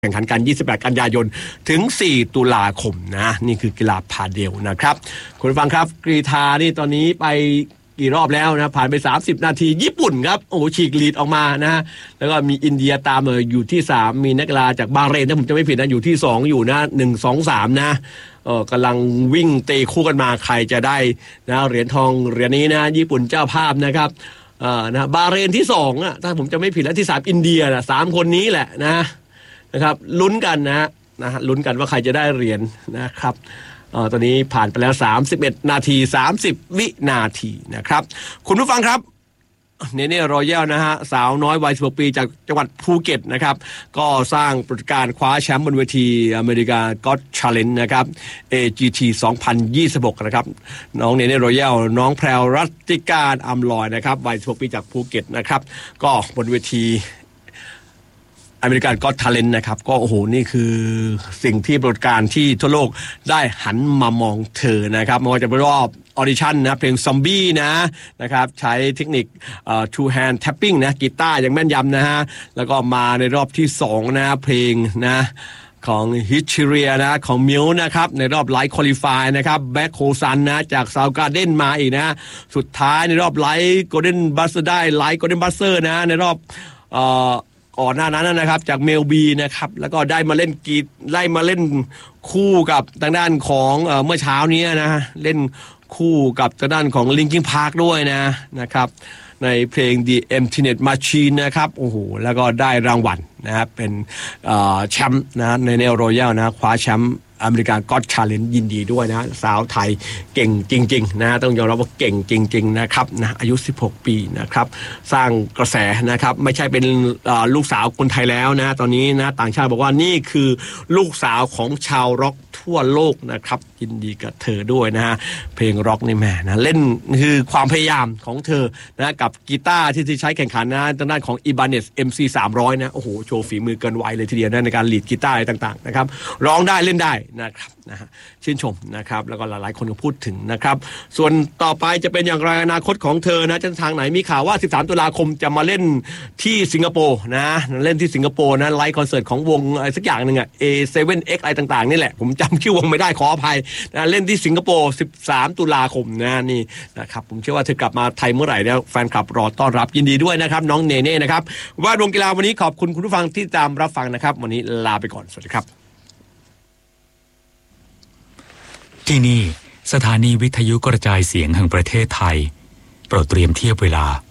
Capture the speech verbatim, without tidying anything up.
แข่งขันกันยี่สิบแปดกันยายนถึงสี่ตุลาคมนะนี่คือกีฬาพาเดลนะครับคุณผู้ฟังครับกรีฑานี่ตอนนี้ไปกี่รอบแล้วนะผ่านไปสามสิบนาทีญี่ปุ่นครับโอ้โหฉีกลีดออกมานะแล้วก็มีอินเดียตามเลยอยู่ที่สามมีนักกีฬาจากบาห์เรนถ้าผมจะไม่ผิดนะอยู่ที่สองอยู่นะหนึ่ง สอง สามนะเออกำลังวิ่งเตะคู่กันมาใครจะได้นะเหรียญทองเหรียญนี้นะญี่ปุ่นเจ้าภาพนะครับเอ่อนะบาห์เรนที่สองอ่ะถ้าผมจะไม่ผิดแล้วที่สามอินเดียนะสามคนนี้แหละนะนะครับลุ้นกันนะนะฮะลุ้นกันว่าใครจะได้เหรียญนะครับเอ่อตอนนี้ผ่านไปแล้วสามสิบเอ็ดนาทีสามสิบวินาทีนะครับคุณผู้ฟังครับเนเน่รอยัลนะฮะสาวน้อยวัยสิบหกปีจากจังหวัดภูเก็ตนะครับก็สร้างปรากฏการณ์คว้าแชมป์บนเวทีอเมริกาก็อตชาเลนจ์นะครับ เอ จี ที สองพันยี่สิบหกนะครับน้องเนเน่รอยัลน้องแพรวรัตติการอำลอยนะครับวัยสิบหกปีจากภูเก็ตนะครับก็บนเวทีอเมริกันก็อตทาเลนต์นะครับก็โอ้โหนี่คือสิ่งที่ปรากฏการณ์ที่ทั่วโลกได้หันมามองเธอนะครับไม่ว่าจะเป็นรอบออดิชั่นนะเพลงซอมบี้นะนะครับใช้เทคนิคเอ่อ two hand tapping นะกีตาร์อย่างแม่นยำนะฮะแล้วก็มาในรอบที่สองนะเพลงนะของฮิชเรียนะของมิวนะครับในรอบไลท์ควอลิฟายนะครับแบ็คโฮซันนะจากซาวการ์เด้นมาอีกนะสุดท้ายในรอบไลท์โกลเด้นบัสเซอร์ได้ไลท์โกลเด้นบัสเซอร์นะในรอบเอ่อก่อนหน้านั้นนะครับจากเมลบีนะครับแล้วก็ได้มาเล่นกีได้มาเล่นคู่กับทางด้านของเอ่อเมื่อเช้านี้นะเล่นคู่กับทางด้านของ Linkin Park ด้วยนะนะครับในเพลง The Emptiness Machine นะครับโอ้โหแล้วก็ได้รางวัลนะครับเป็นแชมป์นะในแนวรอยัลนะคว้าแชมป์อเมริกันก็อตชาเลนจ์ยินดีด้วยนะสาวไทยเก่งจริงๆนะต้องยอมรับว่าเก่งจริงๆนะครับนะอายุสิบหกปีนะครับสร้างกระแสนะครับไม่ใช่เป็นลูกสาวคนไทยแล้วนะตอนนี้นะต่างชาติบอกว่านี่คือลูกสาวของชาวร็อกทั่วโลกนะครับยินดีกับเธอด้วยนะฮะเพลงร็อกนี่แม่นะเล่นคือความพยายามของเธอนะกับกีตาร์ที่ใช้แข่งขันนะทางด้านของ Ibanez เอ็ม ซี สามร้อยนะโอ้โหโชว์ฝีมือเกินวัยเลยทีเดียวนะในการลีดกีตาร์อะไรต่างๆนะครับร้องได้เล่นได้นะครับนะฮะชื่นชมนะครับแล้วก็หลายๆคนก็พูดถึงนะครับส่วนต่อไปจะเป็นอย่างไรอนาคตของเธอนะจะทางไหนมีข่าวว่าสิบสามตุลาคมจะมาเล่นที่สิงคโปร์นะเล่นที่สิงคโปร์นะไลฟ์คอนเสิร์ตของวงอะไรสักอย่างนึงอ่ะ เอ เซเว่น เอ็กซ์ อะไรต่างๆนี่แหละผมจำชื่อวงไม่ได้ขออภัยนะเล่นที่สิงคโปร์สิบสามตุลาคมนะนี่นะครับผมเชื่อว่าเธอกลับมาไทยเมื่อไหร่แล้วแฟนคลับรอต้อนรับยินดีด้วยนะครับน้องเนเน่นะครับว่าดวงกีฬาวันนี้ขอบคุณคุณผู้ฟังที่ตามรับฟังนะครับวันนี้ลาไปก่อนสวัสดีครับที่นี่สถานีวิทยุกระจายเสียงแห่งประเทศไทยโปรดเตรียมเทียบเวลา